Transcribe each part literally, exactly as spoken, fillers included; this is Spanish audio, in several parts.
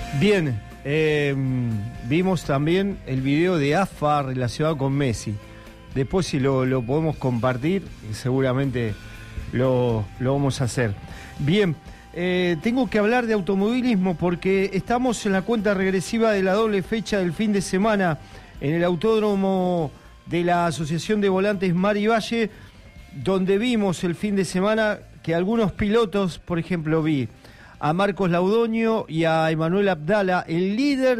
Bien, eh, vimos también el video de A F A relacionado con Messi. Después si lo, lo podemos compartir, seguramente lo, lo vamos a hacer. Bien, eh, tengo que hablar de automovilismo porque estamos en la cuenta regresiva de la doble fecha del fin de semana en el autódromo de la Asociación de Volantes Mar y Valle, donde vimos el fin de semana que algunos pilotos, por ejemplo, vi a Marcos Laudoño y a Emanuel Abdala, el líder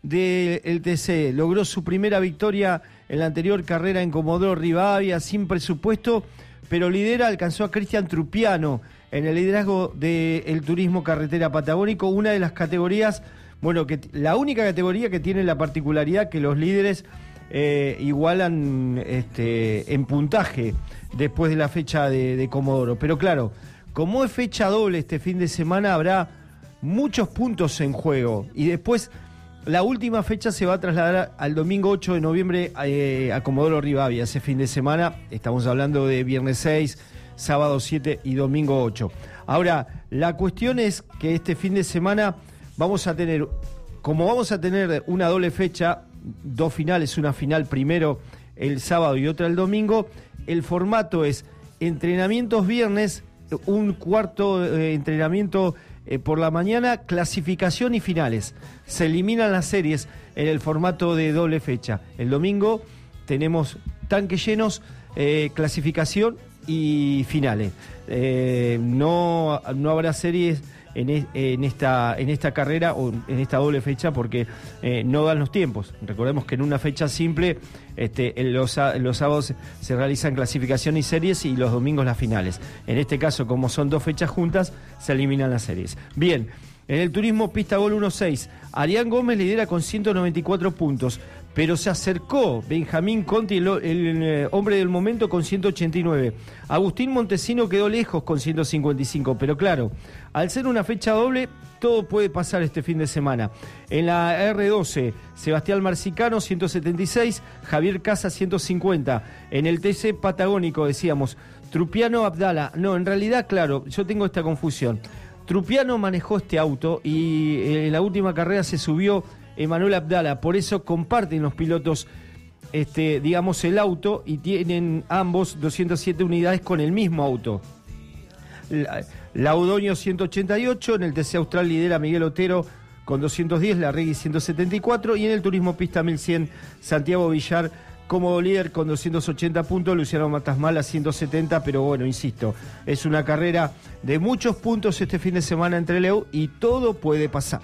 del T C, logró su primera victoria en la anterior carrera en Comodoro Rivadavia sin presupuesto, pero lidera, alcanzó a Cristian Trupiano en el liderazgo del turismo carretera patagónico, una de las categorías, bueno, que la única categoría que tiene la particularidad que los líderes eh, igualan este, en puntaje después de la fecha de, de Comodoro, pero claro, como es fecha doble este fin de semana, habrá muchos puntos en juego. Y después, la última fecha se va a trasladar al domingo ocho de noviembre eh, a Comodoro Rivadavia. Ese fin de semana, estamos hablando de viernes seis, sábado siete y domingo ocho. Ahora, la cuestión es que este fin de semana vamos a tener, como vamos a tener una doble fecha, dos finales, una final primero el sábado y otra el domingo, el formato es entrenamientos viernes, un cuarto eh, entrenamiento eh, por la mañana, clasificación y finales. Se eliminan las series en el formato de doble fecha. El domingo tenemos tanques llenos, eh, clasificación y finales. Eh, no, no habrá series en, es, en, esta, en esta carrera o en esta doble fecha porque eh, no dan los tiempos. Recordemos que en una fecha simple este, en los, en los sábados se realizan clasificación y series y los domingos las finales. En este caso, como son dos fechas juntas, se eliminan las series. Bien, en el turismo pista gol uno seis, Arián Gómez lidera con ciento noventa y cuatro puntos, pero se acercó Benjamín Conti, el, el, el hombre del momento, con ciento ochenta y nueve. Agustín Montesino quedó lejos con ciento cincuenta y cinco, pero claro, al ser una fecha doble, todo puede pasar este fin de semana. En la R doce, Sebastián Marcicano, ciento setenta y seis, Javier Casa, ciento cincuenta. En el T C Patagónico, decíamos, Trupiano Abdala. No, en realidad, claro, yo tengo esta confusión. Trupiano manejó este auto y en la última carrera se subió Emanuel Abdala, por eso comparten los pilotos, este, digamos, el auto y tienen ambos doscientas siete unidades con el mismo auto. Laudoño ciento ochenta y ocho, en el T C Austral lidera Miguel Otero con doscientos diez, Larregui ciento setenta y cuatro y en el Turismo Pista mil cien, Santiago Villar como líder con doscientos ochenta puntos, Luciano Matasmala ciento setenta, pero bueno, insisto, es una carrera de muchos puntos este fin de semana entre Leu y todo puede pasar.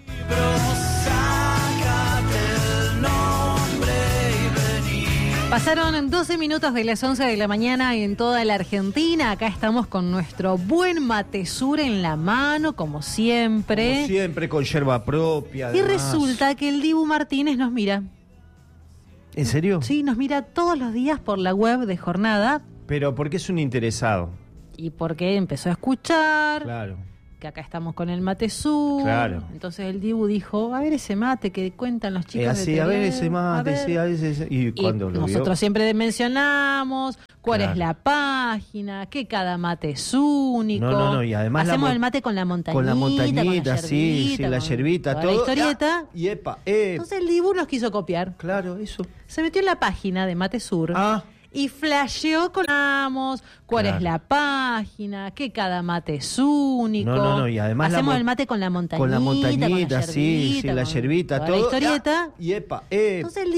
Pasaron doce minutos de las once de la mañana en toda la Argentina. Acá estamos con nuestro buen Matesur en la mano, como siempre. Como siempre, con yerba propia. Y además. resulta que el Dibu Martínez nos mira. ¿En serio? Sí, nos mira todos los días por la web de Jornada. Pero porque es un interesado. Y porque empezó a escuchar. Claro. Que acá estamos con el Matesur. Claro. Entonces el Dibu dijo, a ver ese mate que cuentan los chicos eh, así, de a ver Tele, ese mate, a ver. sí, a veces. Y, Y cuando lo nosotros vio, siempre mencionamos cuál Claro. es la página, que cada mate es único. No, no, no, y además la hacemos mon- el mate con la montañita, con la montañita, con la sí, sí, la con yerbita, toda todo. la historieta. Ah, y epa, eh. Entonces el Dibu nos quiso copiar. Claro, eso. Se metió en la página de Matesur. Ah. Y flasheó con Amos, cuál Claro. es la página, que cada mate es único. No, no, no, y además la hacemos mon- el mate con la montañita, Con la con montañita, la sí, sí, yerbita, la con yerbita, toda todo. la historieta. Ah, y epa, eh. Entonces el